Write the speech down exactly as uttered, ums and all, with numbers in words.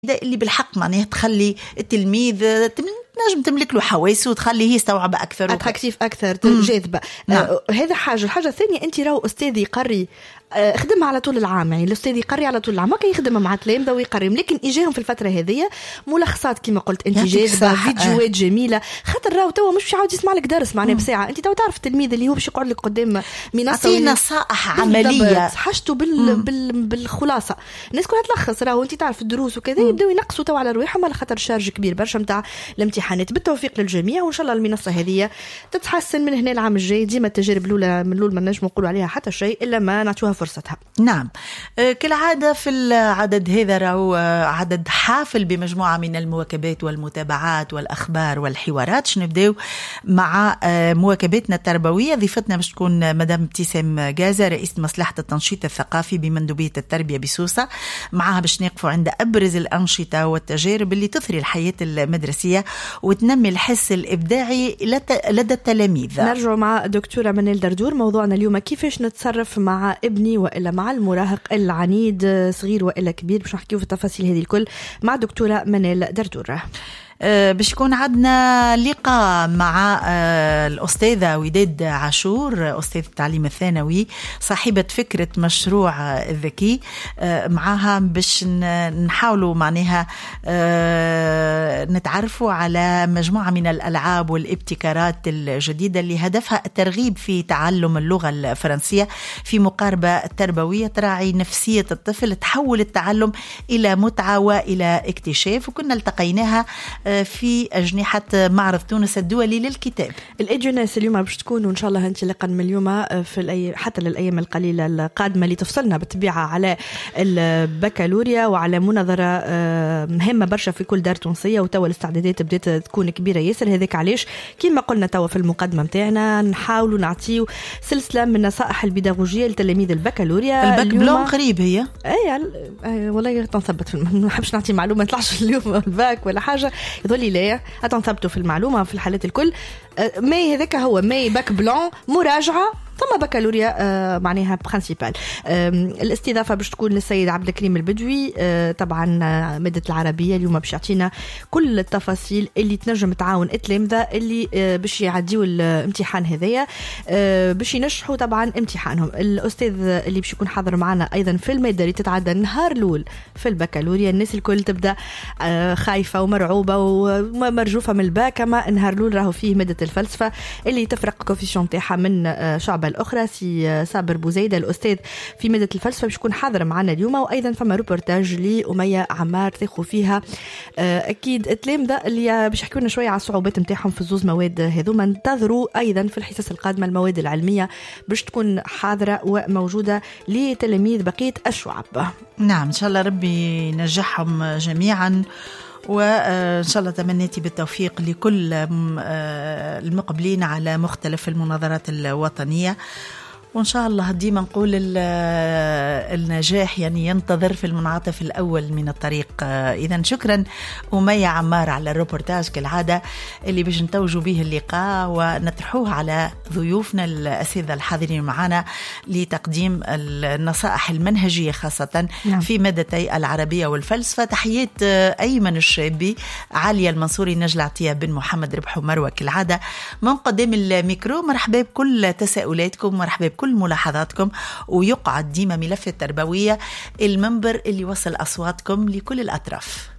اللي بالحق معناها تخلي التلميذ نجم تملك له حواسه وتخليه يستوعب أكثر أتراكتيف أكثر جاذبة. نعم. آه هذا حاجة. الحاجة الثانية أنت راهو أستاذ يقري آه خدمها على طول العام، يعني الأستاذ يقري على طول العام ما كان يخدمها مع تلامذة ويقريهم، لكن إجاهم في الفترة هذه ملخصات كما قلت أنت جاذبة، فيديوهات آه. جميلة، خاطر راهو توا مش يعاود يسمع لك درس معناه بساعة. أنت تو تعرف التلميذ اللي هو باش يقعد لك قدام منصة أعطيه نصائح عملية حاجته بال... بال... بالخلاصة. الناس كلها تلخص راهو أنت تعرف الدروس وكذا يبدأوا ينقصوا تو على رواحهم على خاطر شارج كبير برشا متاع الامتحانات. بالتوفيق للجميع وإن شاء الله المنصة هذه تتحسن من هنا العام الجاي. ديما التجارب الأولى من الأول ما نجم نقولوا عليها حتى شيء إلا ما نعطوها فرصتها. نعم كالعادة في العدد هذا راهو عدد حافل بمجموعة من المواكبات والمتابعات والأخبار والحوارات. نبدأ مع مواكباتنا التربوية. ضيفتنا باش تكون مدام ابتسام جازة رئيسة مصلحة التنشيط الثقافي بمندوبية التربية بسوسة. معها باش نقفوا عند أبرز الأنشطة والتجارب اللي تثري الحياة المدرسية وتنمي الحس الإبداعي لدى التلاميذ. نرجع مع دكتورة منال دردور. موضوعنا اليوم كيفاش نتصرف مع ابني وإلا مع المراهق العنيد صغير وإلا كبير. باش نحكيو في التفاصيل هذه الكل مع دكتورة منال دردور. باش يكون عندنا لقاء مع الأستاذة وداد عاشور أستاذ التعليم الثانوي صاحبة فكرة مشروع الذكي. معها باش نحاولوا معناها نتعرفوا على مجموعة من الألعاب والابتكارات الجديدة اللي هدفها الترغيب في تعلم اللغة الفرنسية في مقاربة تربوية تراعي نفسية الطفل، تحول التعلم إلى متعة وإلى اكتشاف. وكنا التقيناها في أجنحة معرض تونس الدولي للكتاب. الإديوناس اليوم باش تكون وإن شاء الله انطلاقا من اليوم في الأي... حتى للأيام القليلة القادمة اللي تفصلنا بالطبيعة على البكالوريا وعلى مناظرة مهمة برشا في كل دار تونسية، وتوا الاستعدادات بدأت تكون كبيرة ياسر. هذاك علاش كما قلنا توا في المقدمة متاعنا نحاولوا نعطيو سلسلة من النصائح البيداغوجية لتلاميذ البكالوريا. الباك بلون قريب هي اي والله تنثبت ما نحبش نعطي معلومة ما يطلعش اليوم الباك ولا حاجة يظل لا أتنثبتوا في المعلومة في الحالات الكل. ماي هذاك هو ماي باك بلون مراجعة ثم بكالوريا آه معناها برانسيبال. آه الاستضافة باش تكون للسيد عبد الكريم البدوي. آه طبعا مادة العربية اليوم باش يعطينا كل التفاصيل اللي تنجم تعاون التلامذة اللي آه باش يعديوا الامتحان هذايا آه باش ينجحوا طبعا امتحانهم. الأستاذ اللي باش يكون حاضر معنا أيضا في المادة اللي تتعدى النهار الأول في البكالوريا. الناس الكل تبدأ آه خايفة ومرعوبة ومرجوفة من الباك، أما النهار الأول راهو فيه مادة الفلسفة اللي تفرق كوفيشن تاعها من آه شعب الأخرى. سي صابر بوزيدة الأستاذ في مادة الفلسفة باش يكون حاضر معنا اليوم. وأيضا فما روبورتاج لأمية عمار تاخو فيها أكيد التلامذة اللي باش يحكوا لنا شوية على الصعوبات نتاعهم في الزوز مواد هذوما. انتظروا أيضا في الحصص القادمة المواد العلمية باش تكون حاضرة وموجودة لتلاميذ بقية الشعب. نعم إن شاء الله ربي ينجحهم جميعا، وإن شاء الله تمنيتي بالتوفيق لكل المقبلين على مختلف المناظرات الوطنية. وإن شاء الله ديما نقول النجاح يعني ينتظر في المنعطف الأول من الطريق. إذا شكرا أمية عمار على الروبورتاج كالعادة اللي باش نتوجوا به اللقاء ونطرحوه على ضيوفنا الأساتذة الحاضرين معنا لتقديم النصائح المنهجية خاصة نعم. في مادتي العربية والفلسفة. تحيات أيمن الشابي، عالية المنصوري، نجلة عطية بن محمد ربح ومروة كالعادة من قدام الميكرو. مرحبا بكل تساؤلاتكم، مرحبا كل ملاحظاتكم، ويقعد ديما ملف التربوية المنبر اللي وصل أصواتكم لكل الأطراف.